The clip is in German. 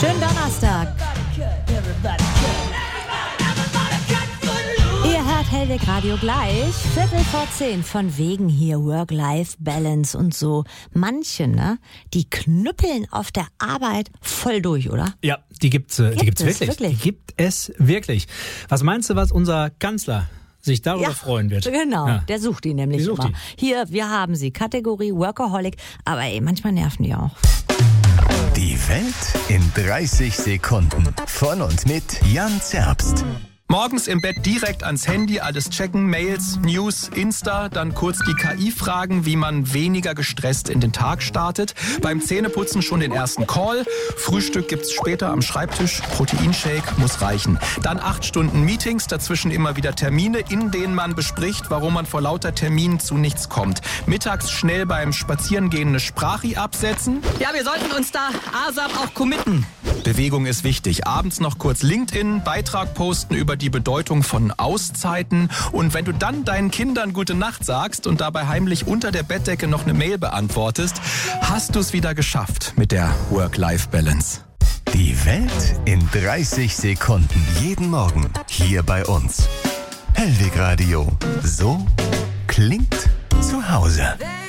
Schönen Donnerstag. Ihr hört Hellweg Radio gleich, 10:15 von wegen hier Work-Life-Balance und so. Manche, ne, die knüppeln auf der Arbeit voll durch, oder? Ja, die gibt's wirklich. Die gibt es wirklich. Was meinst du, was unser Kanzler sich darüber freuen wird? Genau, ja. Der sucht die nämlich immer. Die. Hier, wir haben sie, Kategorie Workaholic, aber manchmal nerven die auch. Die Welt in 30 Sekunden. Von und mit Jan Zerbst. Morgens im Bett direkt ans Handy, alles checken, Mails, News, Insta, dann kurz die KI fragen, wie man weniger gestresst in den Tag startet. Beim Zähneputzen schon den ersten Call. Frühstück gibt's später am Schreibtisch. Proteinshake muss reichen. Dann 8 Stunden Meetings, dazwischen immer wieder Termine, in denen man bespricht, warum man vor lauter Terminen zu nichts kommt. Mittags schnell beim Spazierengehen eine Sprachi absetzen. Ja, wir sollten uns da ASAP auch committen. Bewegung ist wichtig. Abends noch kurz LinkedIn, Beitrag posten über die Bedeutung von Auszeiten. Und wenn du dann deinen Kindern gute Nacht sagst und dabei heimlich unter der Bettdecke noch eine Mail beantwortest, hast du es wieder geschafft mit der Work-Life-Balance. Die Welt in 30 Sekunden. Jeden Morgen hier bei uns. Hellweg Radio. So klingt zu Hause.